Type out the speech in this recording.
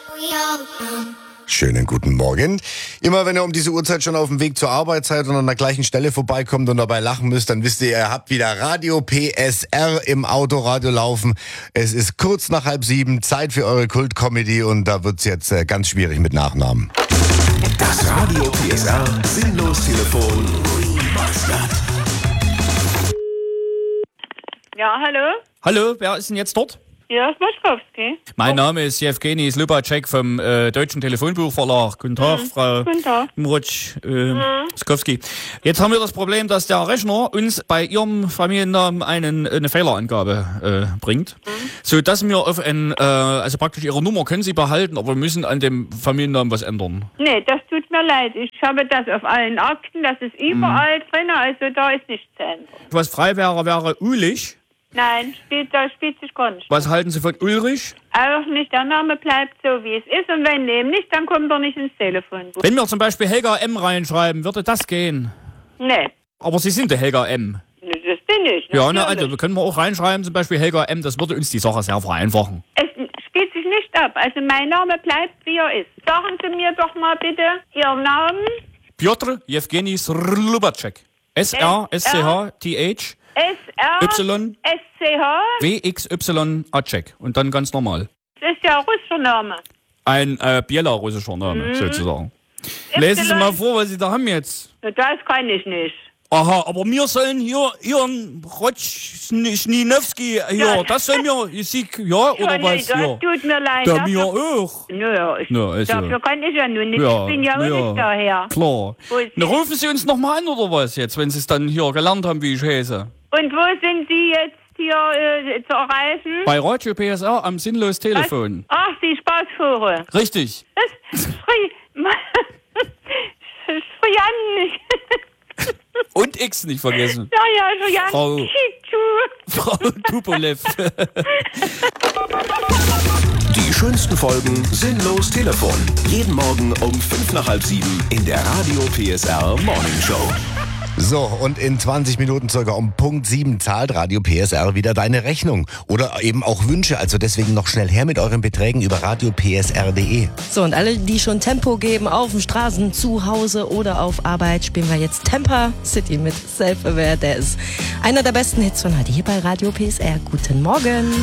Schönen guten Morgen. Immer wenn ihr um diese Uhrzeit schon auf dem Weg zur Arbeit seid und an der gleichen Stelle vorbeikommt und dabei lachen müsst, dann wisst ihr habt wieder Radio PSR im Autoradio laufen. Es ist kurz nach 6:30, Zeit für eure Kult-Comedy und da wird's jetzt ganz schwierig mit Nachnamen. Das Radio PSR Sinnlos-Telefon. Ja, hallo? Hallo, wer ist denn jetzt dort? Ja, Moschkowski. Mein Name ist Jewgeni Slubacek vom Deutschen Telefonbuchverlag. Guten Tag, Frau Guten Tag. Moschkowski. Jetzt haben wir das Problem, dass der Rechner uns bei Ihrem Familiennamen eine Fehlerangabe bringt, so dass wir auf also praktisch Ihre Nummer können Sie behalten, aber wir müssen an dem Familiennamen was ändern. Nee, das tut mir leid. Ich habe das auf allen Akten, das ist überall drin, also da ist nichts zu ändern. Was frei wäre Ulich. Nein, da spielt sich gar nicht. Was halten Sie von Ulrich? Auch nicht, der Name bleibt so, wie es ist. Und wenn eben nicht, dann kommt er nicht ins Telefonbuch. Wenn wir zum Beispiel Helga M. reinschreiben, würde das gehen? Nee. Aber Sie sind der Helga M. Nee, das bin ich. Ja, ne, also können wir auch reinschreiben, zum Beispiel Helga M. Das würde uns die Sache sehr vereinfachen. Es spielt sich nicht ab. Also mein Name bleibt, wie er ist. Sagen Sie mir doch mal bitte Ihren Namen. Piotr Jewgeni Slubacek. S-R-S-C-H-T-H S-R-S-C-H W-X-Y-Acek. Und dann ganz normal. Das ist ja ein russischer Name. Ein belarussischer Name, sozusagen. Lesen Sie mal vor, was Sie da haben jetzt. Das kann ich nicht. Aha, aber wir sollen hier Ihren Rotschninowski hier, Ja. das sollen wir, ja, oder Nee, was? das Ja. tut mir leid. Der mir auch. Nö, also. dafür kann ich ja nur nicht. Ja, Ich bin ja auch nicht daher. Klar. Wo ist Na, sie? rufen Sie uns nochmal an, oder was jetzt, wenn Sie es dann hier gelernt haben, wie ich heiße? Und wo sind Sie jetzt hier zu erreichen? Bei Radio PSR am Sinnlos-Telefon. Ach, die Spaßvogel. Richtig. Das Frian nicht. Und X nicht vergessen. Ja, Frau- Chichu. Frau Tupolev. Die schönsten Folgen Sinnlos Telefon. Jeden Morgen um 6:55 in der Radio PSR Morning Show. So, und in 20 Minuten circa um Punkt 7 zahlt Radio PSR wieder deine Rechnung. Oder eben auch Wünsche, also deswegen noch schnell her mit euren Beträgen über radiopsr.de. So, und alle, die schon Tempo geben auf den Straßen, zu Hause oder auf Arbeit, spielen wir jetzt Temper City mit Self-Aware. Der ist einer der besten Hits von heute hier bei Radio PSR. Guten Morgen.